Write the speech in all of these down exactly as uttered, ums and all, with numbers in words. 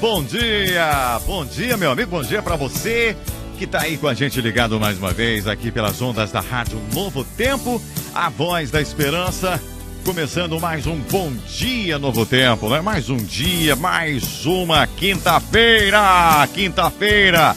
bom dia, bom dia, meu amigo, bom dia pra você que tá aí com a gente ligado mais uma vez aqui pelas ondas da Rádio Novo Tempo, a voz da esperança, começando mais um Bom Dia Novo Tempo, né? Mais um dia, mais uma quinta-feira, quinta-feira,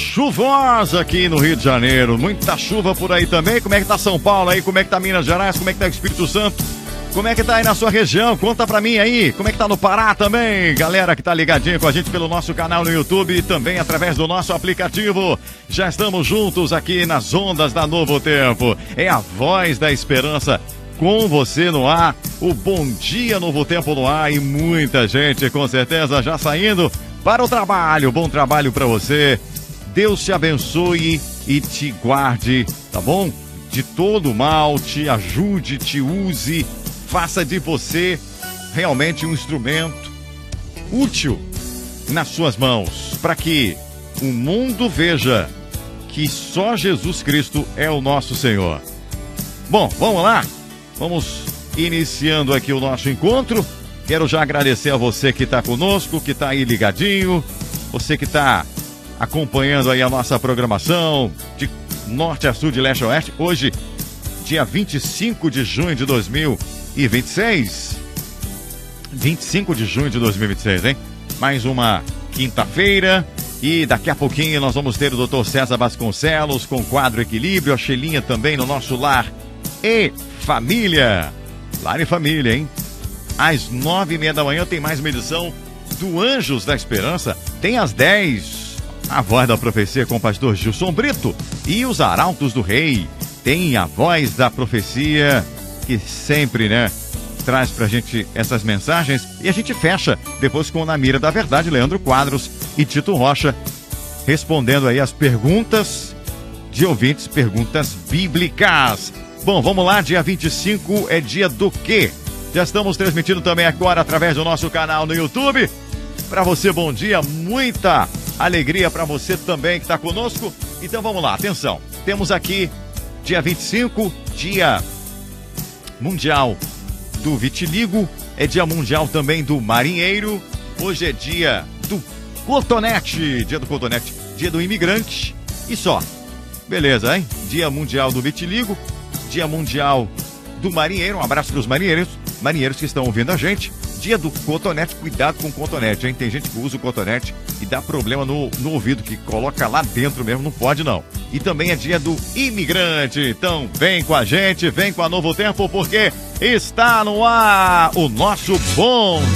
chuvosa aqui no Rio de Janeiro, muita chuva por aí também. Como é que tá São Paulo aí, como é que tá Minas Gerais, como é que tá o Espírito Santo? Como é que tá aí na sua região? Conta pra mim aí. Como é que tá no Pará também? Galera que tá ligadinha com a gente pelo nosso canal no YouTube e também através do nosso aplicativo. Já estamos juntos aqui nas ondas da Novo Tempo. É a voz da esperança com você no ar. O Bom Dia Novo Tempo no ar e muita gente com certeza já saindo para o trabalho. Bom trabalho pra você. Deus te abençoe e te guarde, tá bom? De todo mal, te ajude, te use. Faça de você realmente um instrumento útil nas suas mãos, para que o mundo veja que só Jesus Cristo é o nosso Senhor. Bom, vamos lá? Vamos iniciando aqui o nosso encontro. Quero já agradecer a você que está conosco, que está aí ligadinho, você que está acompanhando aí a nossa programação de norte a sul, de leste a oeste. Hoje, dia vinte e cinco de junho de dois mil e vinte e seis, vinte e cinco de junho de dois mil e vinte e seis, hein? Mais uma quinta-feira e daqui a pouquinho nós vamos ter o doutor César Vasconcelos com o quadro Equilíbrio, a Xelinha também no nosso Lar e Família. Lar e Família, hein? Às nove e meia da manhã tem mais uma edição do Anjos da Esperança. Tem às dez, a voz da profecia com o pastor Gilson Brito e os Arautos do Rei. Tem a voz da profecia que sempre, né, traz pra gente essas mensagens. E a gente fecha depois com Na Mira da Verdade, Leandro Quadros e Tito Rocha, respondendo aí as perguntas de ouvintes, perguntas bíblicas. Bom, vamos lá, dia vinte e cinco é dia do quê? Já estamos transmitindo também agora através do nosso canal no YouTube. Pra você, bom dia, muita alegria pra você também que tá conosco. Então vamos lá, atenção, temos aqui dia vinte e cinco, dia mundial do vitiligo, é dia mundial também do marinheiro, hoje é dia do cotonete, dia do cotonete, dia do imigrante e só. Beleza, hein? Dia mundial do vitiligo, dia mundial do marinheiro, um abraço para os marinheiros, marinheiros que estão ouvindo a gente. Dia do cotonete, cuidado com o cotonete, hein? Tem gente que usa o cotonete e dá problema no, no ouvido, que coloca lá dentro mesmo, não pode não. E também é dia do imigrante, então vem com a gente, vem com a Novo Tempo, porque está no ar o nosso Bom